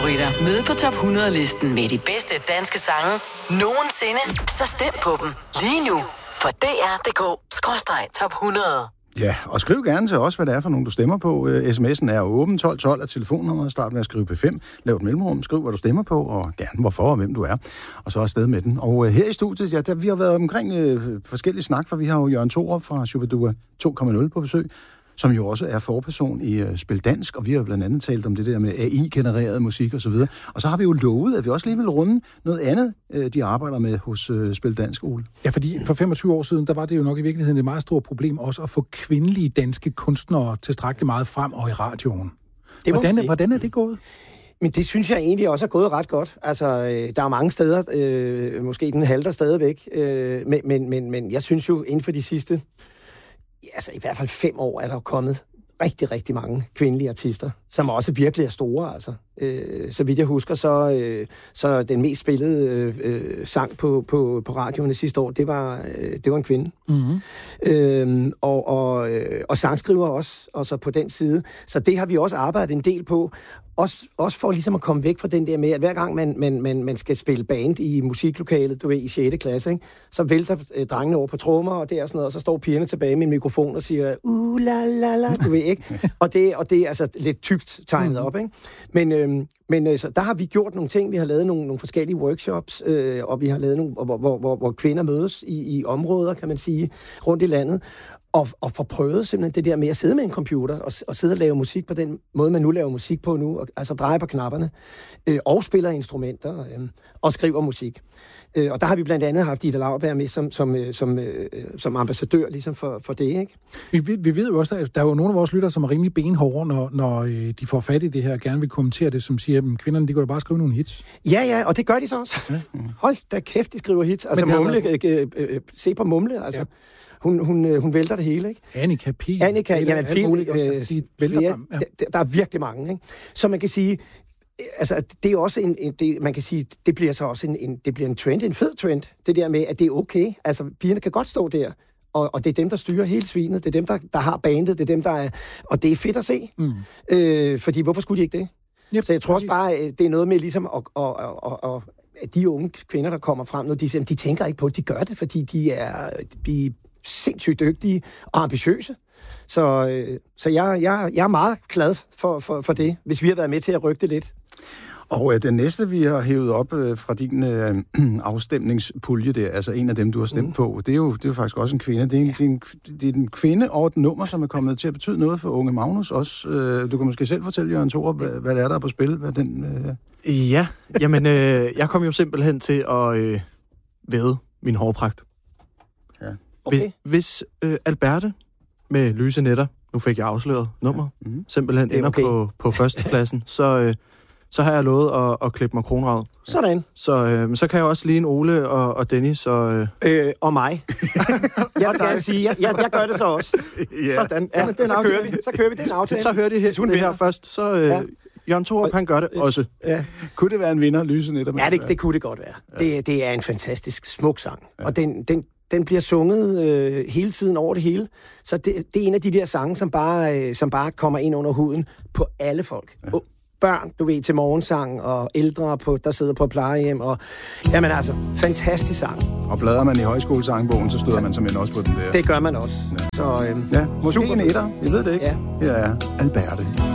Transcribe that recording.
musikfavoritter. Med på top 100-listen med de bedste danske sange nogensinde. Så stem på dem lige nu på dr.dk/top 100. Ja, og skriv gerne til os, hvad det er for nogen, du stemmer på. SMS'en er åben, 1212 er telefonnummeret. Start med at skrive P5. Lav et mellemrum, skriv, hvad du stemmer på, og gerne hvorfor og hvem du er. Og så afsted med den. Og her i studiet, ja, vi har været omkring forskellige snak, for vi har jo Jørgen Thorup fra Shubidua 2.0 på besøg, som jo også er forperson i Spil Dansk, og vi har blandt andet talt om det der med AI-genereret musik og så videre. Og så har vi jo lovet, at vi også lige vil runde noget andet, de arbejder med hos Spil Dansk, Ole. Ja, fordi for 25 år siden, der var det jo nok i virkeligheden et meget stort problem også at få kvindelige danske kunstnere tilstrækkeligt meget frem og i radioen. Hvordan er det gået? Men det synes jeg egentlig også er gået ret godt. Altså, der er mange steder, måske den halter stadigvæk, men jeg synes jo, inden for de sidste, altså i hvert fald 5 år, er der kommet rigtig, rigtig mange kvindelige artister, som også virkelig er store, altså. Så vidt jeg husker, så den mest spillede sang på radioen sidste år, det var en kvinde. Mm-hmm. Og sangskriver også, og så på den side. Så det har vi også arbejdet en del på. Også for ligesom at komme væk fra den der med, at hver gang man skal spille band i musiklokalet, du ved, i 6. klasse, ikke? Så vælter drengene over på trommer, og det er sådan noget, og så står pigerne tilbage med en mikrofon og siger, la la la, du ved, ikke? og det er altså lidt tykt tegnet op, ikke? Men så der har vi gjort nogle ting. Vi har lavet nogle forskellige workshops, og vi har lavet nogle, hvor kvinder mødes i områder, kan man sige, rundt i landet, og får prøvet simpelthen det der med at sidde med en computer og sidde og lave musik på den måde, man nu laver musik på nu, altså dreje på knapperne, og spiller instrumenter, og skriver musik. Og der har vi blandt andet haft Ida Lauerberg med som ambassadør ligesom for det, ikke? Vi ved jo også, at der er jo nogle af vores lyttere, som er rimelig benhårde, når de får fat i det her, og gerne vil kommentere det, som siger, at kvinderne, de kan jo bare skrive nogle hits. Ja, og det gør de så også. Ja. Hold da kæft, de skriver hits. Altså Mumle, se på Mumle, altså. Ja. Hun vælter det hele, ikke? Annika Pihl. Jamen Pihl, der er virkelig mange, ikke? Så man kan sige, altså det er også man kan sige, det bliver så også det bliver en trend, en fed trend, det der med, at det er okay. Altså pigerne kan godt stå der, og det er dem, der styrer hele svinet, det er dem, der har bandet, det er dem, der er, og det er fedt at se. Fordi hvorfor skulle de ikke det? Yep, så jeg tror også bare, det er noget med ligesom at de unge kvinder, der kommer frem nu, de tænker ikke på, at de gør det, fordi de er sindssygt dygtige og ambitiøse. Så jeg er meget glad for det, hvis vi har været med til at rykke det lidt. Og den næste, vi har hævet op fra din afstemningspulje der, altså en af dem, du har stemt på, det er jo faktisk også en kvinde. Det er en kvinde og et nummer, som er kommet til at betyde noget for unge Magnus også. Du kan måske selv fortælle, Jørgen Thorup, hvad det er, der er på spil? Hvad den, Ja, jamen, jeg kom jo simpelthen til at væde min hårpragt. Ja. Okay. Hvis Alberte med lyse netter, nu fik jeg afsløret nummer, simpelthen ender på førstepladsen, så har jeg lovet at klippe mig kronravet. Sådan. Så kan jeg også ligne Ole og Dennis og mig. Jeg vil gerne sige, jeg gør det så også. Yeah. Sådan. Ja, så kører vi den aftale. Så hører de det her først. Så Jørgen Thorup, han gør det også. Ja. Kunne det være en vinder, lyse netter? Ja, det kunne det godt være. Ja. Det er en fantastisk smuk sang. Ja. Og den bliver sunget hele tiden over det hele. Så det er en af de der sange, som bare kommer ind under huden på alle folk. Ja. Børn, du ved, til morgensang, og ældre, der sidder på plejehjem, og jamen altså, fantastisk sang. Og bladrer man i højskolesangbogen, så støder man simpelthen også på den der. Det gør man også. Ja. Så, måske en etter, jeg ved det ikke. Ja. Her er Alberte.